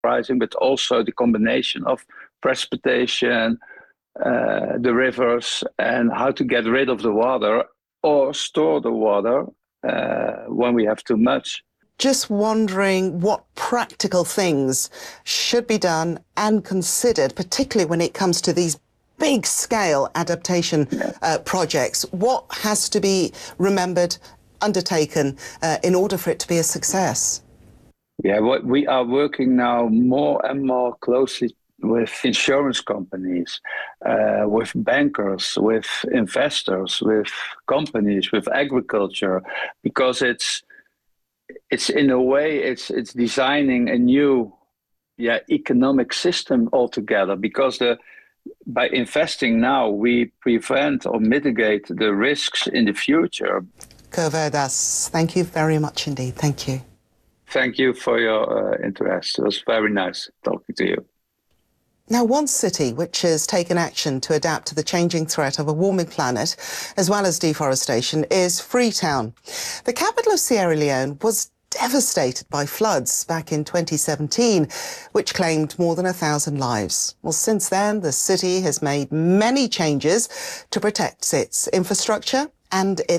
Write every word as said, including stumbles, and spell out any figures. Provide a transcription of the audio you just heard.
rising, but also the combination of precipitation, uh, the rivers, and how to get rid of the water or store the water uh, when we have too much. Just wondering what practical things should be done and considered, particularly when it comes to these big-scale adaptation yeah. uh, projects. What has to be remembered, undertaken, uh, in order for it to be a success? Yeah, what we are working now more and more closely with insurance companies, uh, with bankers, with investors, with companies, with agriculture, because it's it's in a way it's it's designing a new yeah economic system altogether, because the by investing now we prevent or mitigate the risks in the future. Kove Das, thank you very much indeed. Thank you. Thank you for your uh, interest. It was very nice talking to you. Now, one city which has taken action to adapt to the changing threat of a warming planet, as well as deforestation, is Freetown. The capital of Sierra Leone was devastated by floods back in twenty seventeen, which claimed more than a thousand lives. Well, since then, the city has made many changes to protect its infrastructure and its